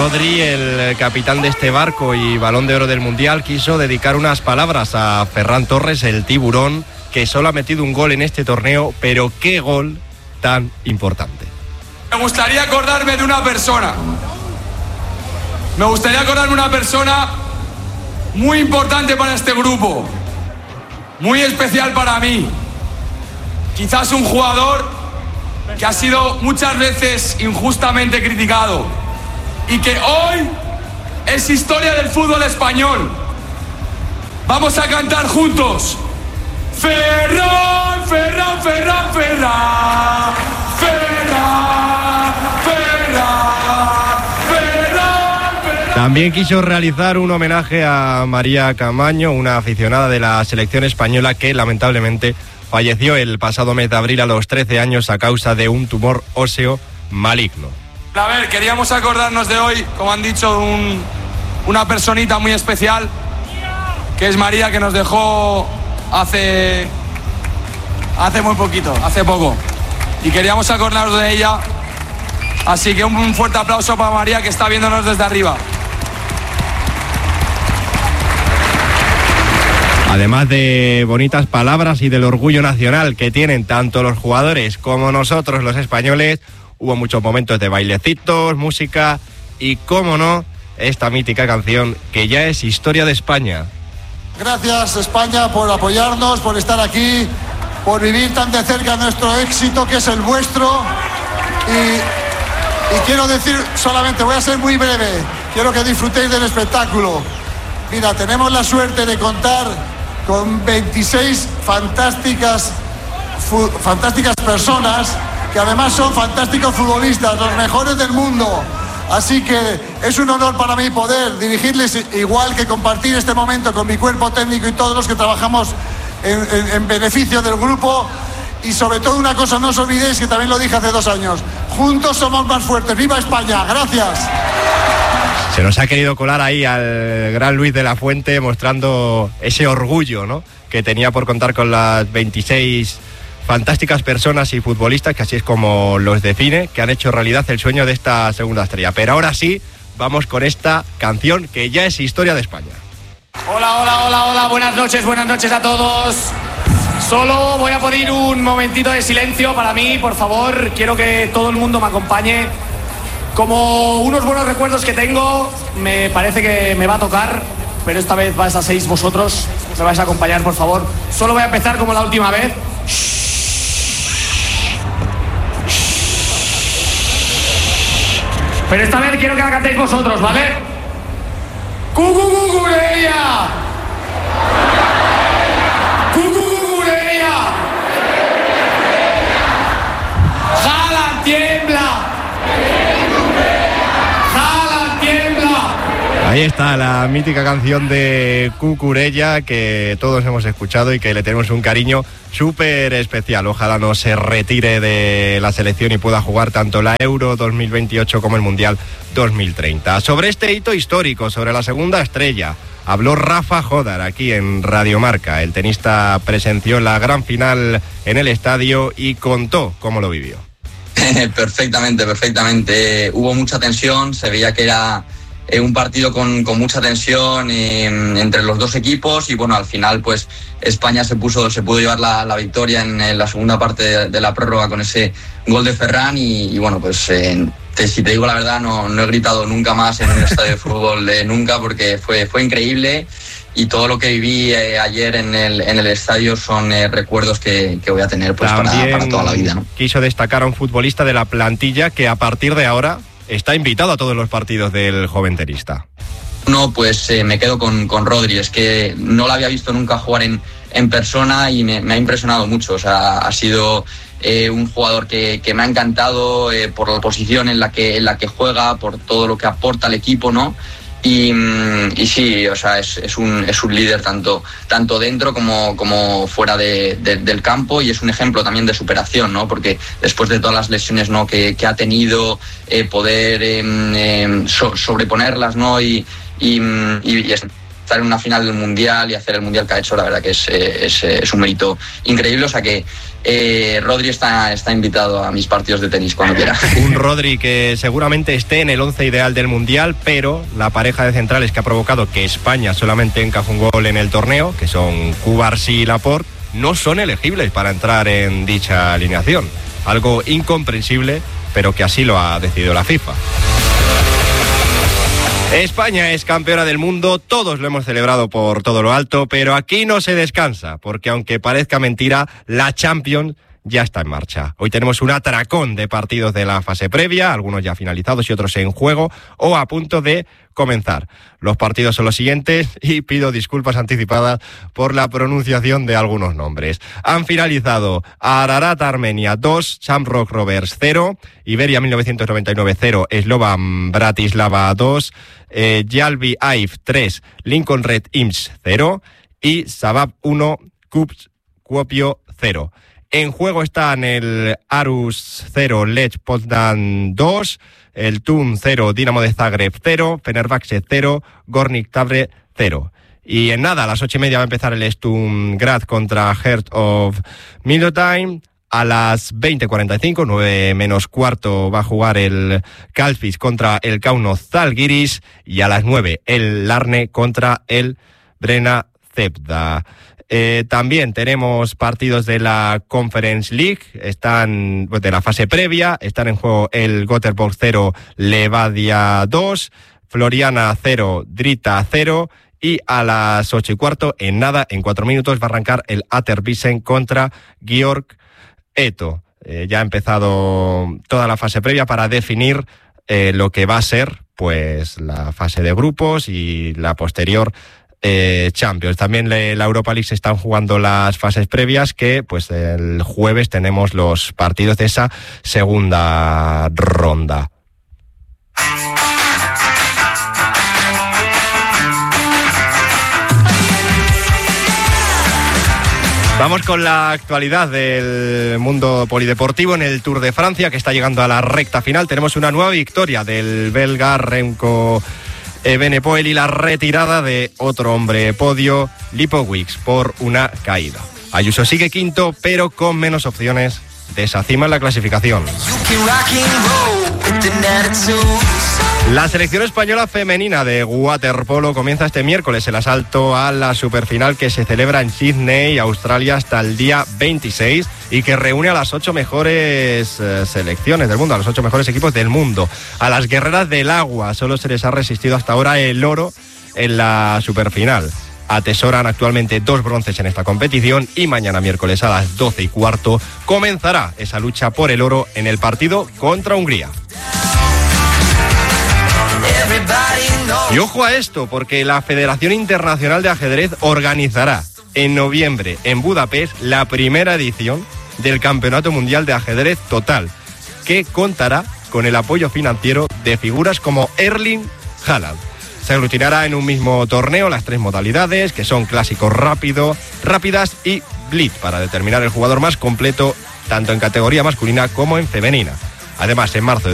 Rodri, el capitán de este barco y Balón de Oro del Mundial, quiso dedicar unas palabras a Ferran Torres, el tiburón, que solo ha metido un gol en este torneo, pero qué gol tan importante. Me gustaría acordarme de una persona. Me gustaría acordarme de una persona muy importante para este grupo, muy especial para mí. Quizás un jugador que ha sido muchas veces injustamente criticado y que hoy es historia del fútbol español. Vamos a cantar juntos. Ferran, Ferran, Ferran, Ferran, Ferran, Ferran, Ferran. También quiso realizar un homenaje a María Camaño, una aficionada de la selección española que lamentablemente falleció el pasado mes de abril a los 13 años a causa de un tumor óseo maligno. A ver, queríamos acordarnos de hoy, como han dicho, una personita muy especial, que es María, que nos dejó hace muy poquito, hace poco. Y queríamos acordarnos de ella, así que un fuerte aplauso para María, que está viéndonos desde arriba. Además de bonitas palabras y del orgullo nacional que tienen tanto los jugadores como nosotros los españoles, hubo muchos momentos de bailecitos, música y, cómo no, esta mítica canción que ya es historia de España. Gracias, España, por apoyarnos, por estar aquí, por vivir tan de cerca nuestro éxito, que es el vuestro. Y quiero decir solamente, voy a ser muy breve, quiero que disfrutéis del espectáculo. Mira, tenemos la suerte de contar con 26 fantásticas personas que además son fantásticos futbolistas, los mejores del mundo. Así que es un honor para mí poder dirigirles, igual que compartir este momento con mi cuerpo técnico y todos los que trabajamos en beneficio del grupo. Y sobre todo una cosa, no os olvidéis, que también lo dije hace 2 años, juntos somos más fuertes. ¡Viva España! ¡Gracias! Se nos ha querido colar ahí al gran Luis de la Fuente, mostrando ese orgullo, ¿no?, que tenía por contar con las 26 fantásticas personas y futbolistas, que así es como los define, que han hecho realidad el sueño de esta segunda estrella. Pero ahora sí, vamos con esta canción que ya es historia de España. Hola, hola, hola, hola, buenas noches a todos. Solo voy a pedir un momentito de silencio para mí, por favor. Quiero que todo el mundo me acompañe. Como unos buenos recuerdos que tengo, me parece que me va a tocar, pero esta vez vais a seis vosotros, me vais a acompañar, por favor. Solo voy a empezar como la última vez. Pero esta vez quiero que la cantéis vosotros, ¿vale? ¡Cucucucureya! ¡Cucucucureya! ¡Jala, tiembla! Ahí está la mítica canción de Cucurella que todos hemos escuchado y que le tenemos un cariño súper especial. Ojalá no se retire de la selección y pueda jugar tanto la Euro 2028 como el Mundial 2030. Sobre este hito histórico, sobre la segunda estrella, habló Rafa Jodar aquí en Radio Marca. El tenista presenció la gran final en el estadio y contó cómo lo vivió. Perfectamente. Hubo mucha tensión, se veía que era un partido con mucha tensión entre los dos equipos y bueno, al final pues España se pudo llevar la victoria en la segunda parte de la prórroga con ese gol de Ferran y bueno, pues si te digo la verdad no he gritado nunca más en un estadio de fútbol nunca, porque fue increíble y todo lo que viví ayer en el estadio son recuerdos que voy a tener pues para toda la vida, ¿no? Quiso destacar a un futbolista de la plantilla que a partir de ahora está invitado a todos los partidos del joven tenista. No, pues me quedo con Rodri. Es que no lo había visto nunca jugar en persona y me ha impresionado mucho. O sea, ha sido un jugador que me ha encantado por la posición en la que juega, por todo lo que aporta al equipo, ¿no? Y sí, o sea, es un líder tanto dentro como fuera del campo, y es un ejemplo también de superación, ¿no? Porque después de todas las lesiones, ¿no?, que ha tenido, poder sobreponerlas, ¿no? Y estar en una final del Mundial y hacer el Mundial que ha hecho, la verdad que es un mérito increíble. O sea que Rodri está invitado a mis partidos de tenis cuando quiera. Un Rodri que seguramente esté en el 11 ideal del Mundial, pero la pareja de centrales que ha provocado que España solamente encaje un gol en el torneo, que son Cubarsí y Laporte, no son elegibles para entrar en dicha alineación. Algo incomprensible, pero que así lo ha decidido la FIFA. España es campeona del mundo, todos lo hemos celebrado por todo lo alto, pero aquí no se descansa, porque aunque parezca mentira, la Champions ya está en marcha. Hoy tenemos un atracón de partidos de la fase previa, algunos ya finalizados y otros en juego o a punto de comenzar. Los partidos son los siguientes y pido disculpas anticipadas por la pronunciación de algunos nombres. Han finalizado Ararat Armenia 2, Shamrock Rovers 0, Iberia 1999 0, Slovan Bratislava 2, Jalvi Aiv 3, Lincoln Red Imps 0 y Sabab 1, Kups Kuopio 0. En juego están el Arus 0, Lech Poznan 2, el Thun 0, Dinamo de Zagreb 0, Fenerbahce 0, Gornik Tabre 0. Y en nada, a las 8:30 va a empezar el Sturm Graz contra Heart of Middelheim. A las 20:45, 9 menos cuarto, va a jugar el Kalfis contra el Kauno Zalgiris. Y a las 9, el Larne contra el Brena Zvezda. También tenemos partidos de la Conference League, están de la fase previa, están en juego el Göteborg 0, Levadia 2, Floriana 0, Drita 0 y a las 8:15, en nada, en 4 minutos, va a arrancar el Atterbissen contra Georg Eto. Ya ha empezado toda la fase previa para definir lo que va a ser pues la fase de grupos y la posterior Champions. También la Europa League se están jugando las fases previas, que pues el jueves tenemos los partidos de esa segunda ronda. Vamos con la actualidad del mundo polideportivo en el Tour de Francia, que está llegando a la recta final. Tenemos una nueva victoria del belga Remco Evenepoel y la retirada de otro hombre podio, Lipowicz, por una caída. Ayuso sigue quinto, pero con menos opciones de esa cima en la clasificación. La selección española femenina de waterpolo comienza este miércoles el asalto a la superfinal que se celebra en Sydney, Australia, hasta el día 26 y que reúne a las 8 mejores selecciones del mundo, a los 8 mejores equipos del mundo. A las guerreras del agua solo se les ha resistido hasta ahora el oro en la superfinal. Atesoran actualmente 2 bronces en esta competición y mañana miércoles a las 12:15 comenzará esa lucha por el oro en el partido contra Hungría. Y ojo a esto, porque la Federación Internacional de Ajedrez organizará en noviembre en Budapest la primera edición del Campeonato Mundial de Ajedrez Total, que contará con el apoyo financiero de figuras como Erling Haaland. Se aglutinará en un mismo torneo las 3 modalidades, que son clásico rápido, rápidas y blitz, para determinar el jugador más completo tanto en categoría masculina como en femenina. Además, en marzo